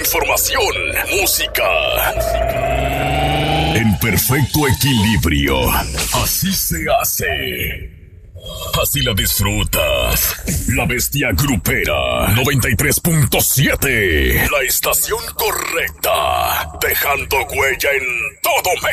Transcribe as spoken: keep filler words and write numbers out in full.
información, música. En perfecto equilibrio. Así se hace. Así la disfrutas. La Bestia Grupera noventa y tres punto siete. La estación correcta. Dejando huella en todo México.